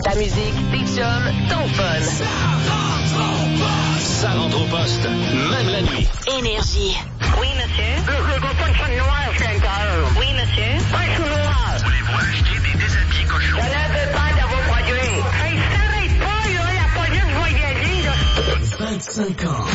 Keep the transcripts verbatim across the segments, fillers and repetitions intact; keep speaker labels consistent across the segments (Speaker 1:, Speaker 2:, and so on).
Speaker 1: Ta musique, tes chums, ton fun.
Speaker 2: Ça rentre au poste, même la nuit.
Speaker 1: Énergie.
Speaker 3: Oui, monsieur.
Speaker 4: Je veux pas une femme noire, je suis intérieur.
Speaker 3: Oui, monsieur.
Speaker 4: Pas un sous noir.
Speaker 2: Voulez-vous acheter des déshabillés cochons?
Speaker 4: Je n'avais pas de vos produits. Hey, s'arrête pas, là, la police va y aller, là.
Speaker 2: vingt-cinq ans.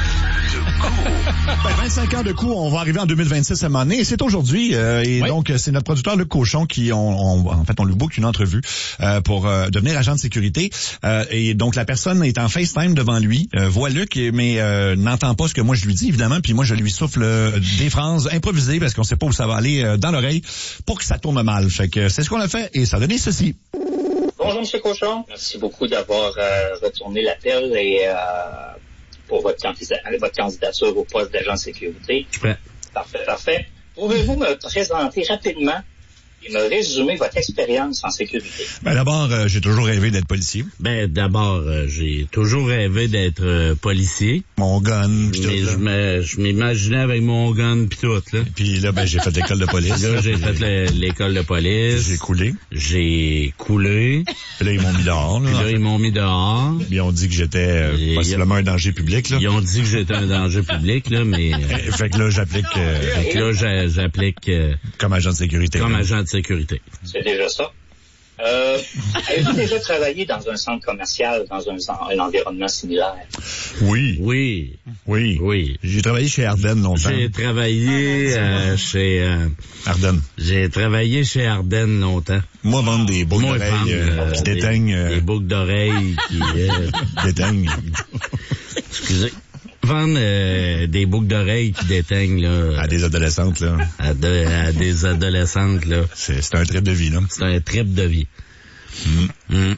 Speaker 5: Ben, vingt-cinq ans de coup, on va arriver en deux mille vingt-six à un moment donné, et c'est aujourd'hui. Euh, et
Speaker 6: oui.
Speaker 5: donc, c'est notre producteur Luc Cochon qui, on, on, en fait, on lui book une entrevue euh, pour euh, devenir agent de sécurité. Euh, et donc, la personne est en FaceTime devant lui, euh, voit Luc, mais euh, n'entend pas ce que moi je lui dis, évidemment. Puis moi, je lui souffle euh, des phrases improvisées parce qu'on sait pas où ça va aller euh, dans l'oreille pour que ça tourne mal. Fait que c'est ce qu'on a fait et ça a donné ceci.
Speaker 7: Bonjour, M. Cochon. Merci beaucoup d'avoir euh, retourné l'appel et euh, pour votre, candida- votre candidature au poste d'agent de sécurité.
Speaker 6: Ouais.
Speaker 7: Parfait, parfait. Pouvez-vous me présenter rapidement et me résumer votre expérience en sécurité?
Speaker 5: Ben d'abord, euh, j'ai toujours rêvé d'être policier.
Speaker 6: Ben, d'abord, euh, j'ai toujours rêvé d'être euh, policier.
Speaker 5: Mon gun, pis tout,
Speaker 6: Mais
Speaker 5: là.
Speaker 6: je me, je m'imaginais avec mon gun pis tout, là.
Speaker 5: Puis là, ben j'ai fait l'école de police.
Speaker 6: Là, j'ai fait le- l'école de police.
Speaker 5: J'ai coulé.
Speaker 6: J'ai coulé.
Speaker 5: Puis là, ils m'ont mis dehors. Là,
Speaker 6: Puis là, ils m'ont mis dehors.
Speaker 5: Puis ils ont dit que j'étais euh,
Speaker 6: Et
Speaker 5: possiblement un danger public. Là.
Speaker 6: Ils ont dit que j'étais un danger public, là, mais...
Speaker 5: Euh, Fait que là, j'applique euh,
Speaker 6: Fait que là, j'a- j'applique euh,
Speaker 5: comme agent de sécurité.
Speaker 6: comme
Speaker 5: là.
Speaker 6: agent de sécurité.
Speaker 7: C'est déjà ça. Euh, avez-vous déjà travaillé dans un centre commercial, dans un, un environnement similaire?
Speaker 5: Oui,
Speaker 6: Oui,
Speaker 5: oui.
Speaker 6: oui.
Speaker 5: J'ai travaillé chez Ardennes longtemps.
Speaker 6: J'ai travaillé euh, chez... euh,
Speaker 5: Ardennes.
Speaker 6: j'ai travaillé chez Ardennes longtemps.
Speaker 5: Moi, vendre des boucles
Speaker 6: Moi,
Speaker 5: d'oreilles
Speaker 6: vendre,
Speaker 5: euh,
Speaker 6: euh,
Speaker 5: qui
Speaker 6: des-
Speaker 5: déteignent.
Speaker 6: Des
Speaker 5: Euh,
Speaker 6: boucles d'oreilles qui... euh,
Speaker 5: déteignent.
Speaker 6: excusez. Vendre euh, des boucles d'oreilles qui déteignent, là...
Speaker 5: À des adolescentes, là.
Speaker 6: à, de- à des adolescentes, là.
Speaker 5: C'est, c'est un trip de vie, là.
Speaker 6: C'est un trip de vie. Mm.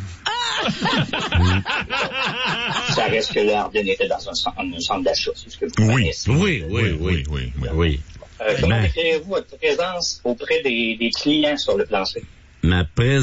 Speaker 7: Ça reste que l'Ardennes était dans un centre, un centre d'achat, c'est ce que vous
Speaker 5: Oui.
Speaker 7: connaissez.
Speaker 6: Oui, oui, oui,
Speaker 5: oui, oui, oui.
Speaker 6: oui.
Speaker 7: Euh, comment
Speaker 6: Ben.
Speaker 7: décrivez-vous votre présence auprès des, des clients sur le plancher?
Speaker 6: Ma présence